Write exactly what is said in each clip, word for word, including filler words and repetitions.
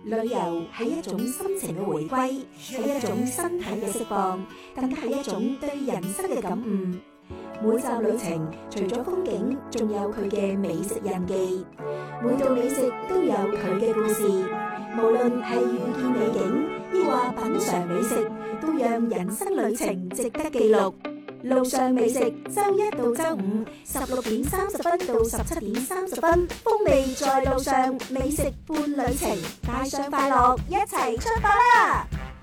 旅遊係一種心情嘅回歸，係一種身體嘅釋放，更加係一種對人生嘅感悟。每站旅程除咗風景，仲有佢嘅美食印記。每道美食都有佢嘅故事，無論係遇見美景，抑或品嘗美食，都讓人生旅程值得記錄。路上美食，周一到周五十六點三十分到十七點三十分，風味在路上，美食伴旅程，帶上快樂，一齊出發啦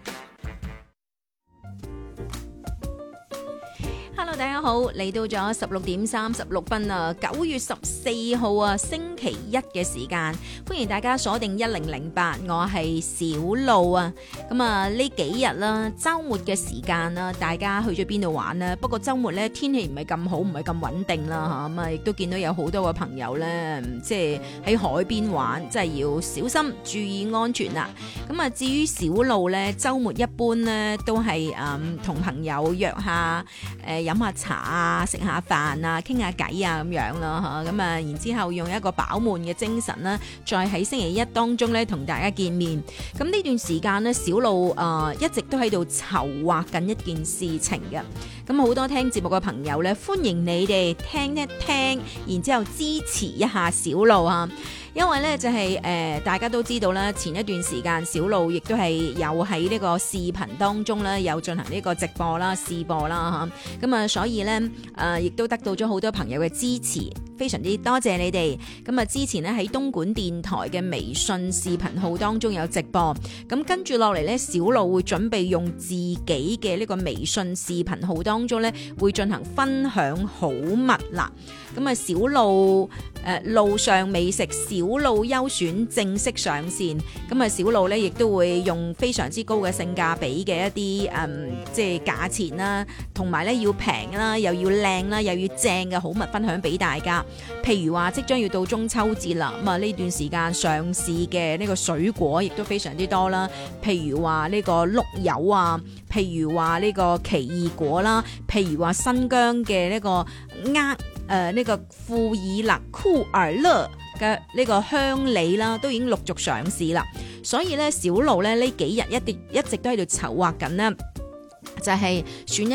！Hello， 大家好，嚟到咗十六點三十六分啊，九月十四號啊，星期一嘅時間，歡迎大家鎖定一零零八，我係小路啊。咁啊，呢幾日啦，週末嘅時間啦，大家去咗邊度玩呢？不過週末咧天氣唔係咁好，唔係咁穩定啦嚇，咁啊亦都見到有好多個朋友咧，即係喺海邊玩，真係要小心，注意安全啦。咁啊，至於小路咧，週末一般咧都係誒同朋友約下誒。飲下茶啊，食下飯啊，傾下偈啊咁樣啦嚇，咁啊，然之後用一個飽滿嘅精神啦，再喺星期一當中咧同大家見面。咁呢段時間咧，小路啊、呃、一直都喺度籌劃緊一件事情嘅。咁好多聽節目嘅朋友咧，歡迎你哋聽一聽，然之後支持一下小路啊！因為咧就係、是、誒、呃、大家都知道啦，前一段時間小路亦都係有喺呢個視頻當中咧有進行呢個直播啦、試播啦嚇，咁啊所以咧誒亦都得到咗好多朋友嘅支持，非常之多謝你哋。咁啊之前咧喺東莞電台嘅微信視頻號當中有直播，咁跟住落嚟咧小路會準備用自己嘅呢個微信視頻號當中咧會進行分享好物啦。咁啊小路誒、呃、路上美食小路優選正式上線，咁啊小路咧亦都會用非常之高嘅性價比嘅一啲誒即係價錢啦，同埋咧要平啦，又要靚啦，又要正嘅好物分享俾大家。譬如話即將要到中秋節啦，咁啊呢段時間上市嘅呢個水果亦都非常之多啦，譬如話呢個碌柚啊，譬如話呢個奇異果啦，譬如話新疆嘅呢個呃誒、呃、呢、這個庫爾勒庫爾勒嘅呢個香梨啦，都已經陸續上市啦。所以咧，小路咧呢幾日一直一直都喺度籌劃緊呢，就係、是、選一